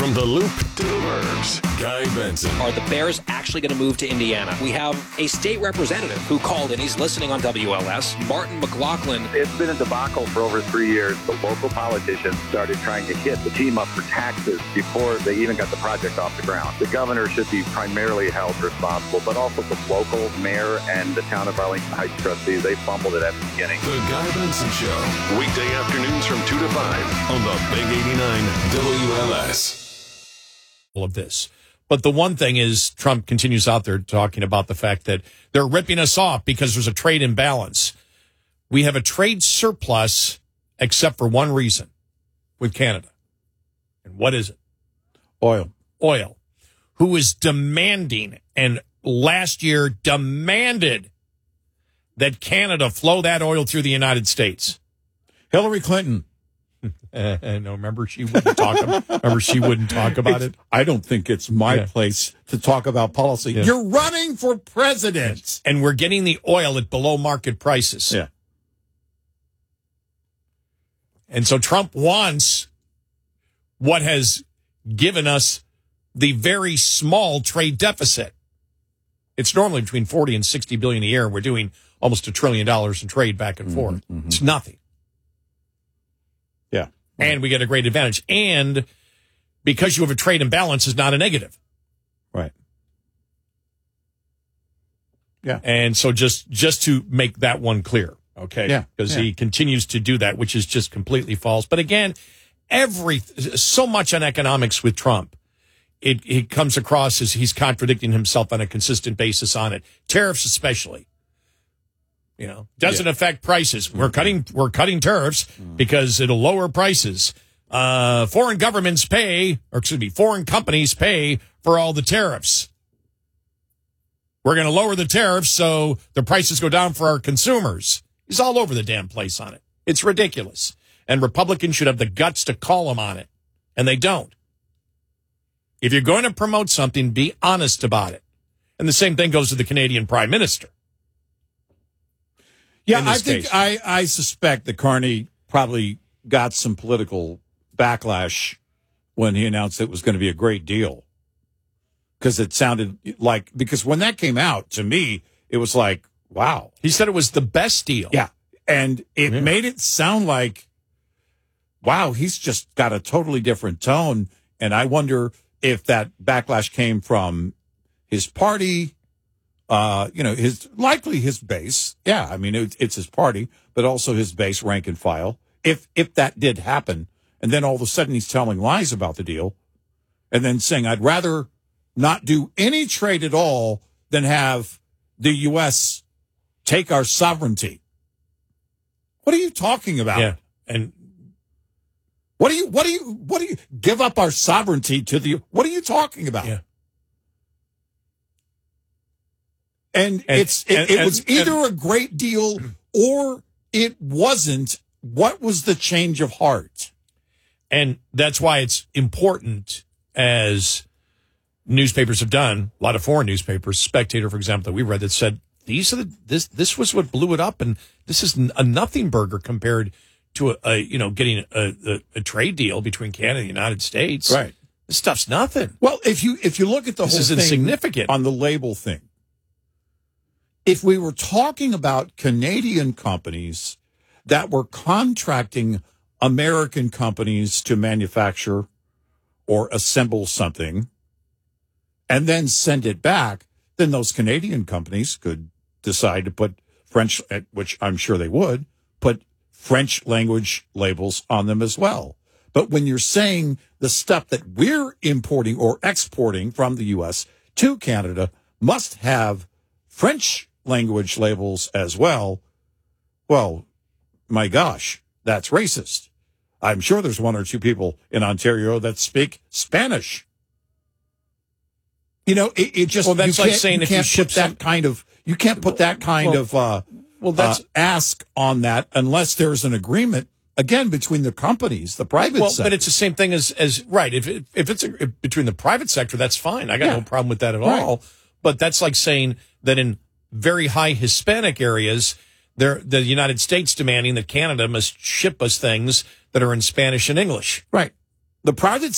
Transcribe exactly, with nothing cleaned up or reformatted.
From the Loop to the Burbs, Guy Benson. Are the Bears actually going to move to Indiana? We have a state representative who called in. He's listening on W L S, Martin McLaughlin. It's been a debacle for over three years. The local politicians started trying to hit the team up for taxes before they even got the project off the ground. The governor should be primarily held responsible, but also the local mayor and the town of Arlington Heights trustees. They fumbled it at the beginning. The Guy Benson Show, weekday afternoons from two to five on the Big eighty-nine W L S. Of this. But the one thing is Trump continues out there talking about the fact that they're ripping us off because there's a trade imbalance. We have a trade surplus except for one reason with Canada. And what is it? Oil. Oil. Who is demanding and last year demanded that Canada flow that oil through the United States. Hillary Clinton. Uh, no, remember she wouldn't talk about. Remember she wouldn't talk about It's, it. I don't think it's my Yeah. place to talk about policy. Yeah. You're running for president, And we're getting the oil at below market prices. Yeah. And so Trump wants what has given us the very small trade deficit. It's normally between forty and sixty billion a year. We're doing almost a trillion dollars in trade back and forth. Mm-hmm, mm-hmm. It's nothing. Yeah. And we get a great advantage. And because you have a trade imbalance is not a negative. Right. Yeah. And so just, just to make that one clear, okay? Yeah. Because yeah. he continues to do that, which is just completely false. But again, every, so much on economics with Trump, it, it comes across as he's contradicting himself on a consistent basis on it. Tariffs especially. You know, doesn't Yeah. affect prices. We're cutting, we're cutting tariffs because it'll lower prices. Uh, foreign governments pay, or excuse me, foreign companies pay for all the tariffs. We're going to lower the tariffs so the prices go down for our consumers. He's all over the damn place on it. It's ridiculous. And Republicans should have the guts to call him on it. And they don't. If you're going to promote something, be honest about it. And the same thing goes to the Canadian Prime Minister. Yeah, in I this think case. I, I suspect that Carney probably got some political backlash when he announced it was going to be a great deal. Because it sounded like, because when that came out, to me, it was like, wow. He said it was the best deal. Yeah. And it Yeah. made it sound like, wow, he's just got a totally different tone. And I wonder if that backlash came from his party, uh, you know, his likely his base. Yeah, I mean, it, it's his party, but also his base, rank and file. If if that did happen, and then all of a sudden he's telling lies about the deal, and then saying, I'd rather not do any trade at all than have the U S take our sovereignty. What are you talking about? Yeah. And What do you, what do you, what do you, give up our sovereignty to the, what are you talking about? yeah. And, And- it's, it, and- it and- was either a great deal or it wasn't. What was the change of heart? And that's why it's important, as newspapers have done, a lot of foreign newspapers, Spectator, for example, that we read, that said, these are the, this, this was what blew it up. And this is a nothing burger compared to a, a you know, getting a, a, a trade deal between Canada and the United States. Right. This stuff's nothing. Well, if you, if you look at the This whole is thing insignificant. on the label thing, if we were talking about Canadian companies that were contracting American companies to manufacture or assemble something and then send it back, then those Canadian companies could decide to put French, which I'm sure they would, put French language labels on them as well. But when you're saying the stuff that we're importing or exporting from the U S to Canada must have French language labels as well, well, my gosh, that's racist. I'm sure there's one or two people in Ontario that speak Spanish. You know, it, it just, Well, that's you like can't- saying you if you can't ship put that some- kind of, you can't put that kind Well- of, uh, Well, that's uh, ask on that unless there's an agreement, again, between the companies, the private well, sector. but it's the same thing as, as right. If it, if it's a, if between the private sector, that's fine. I got Yeah. no problem with that at Right. all. But that's like saying that in very high Hispanic areas, there the United States demanding that Canada must ship us things that are in Spanish and English. Right. The private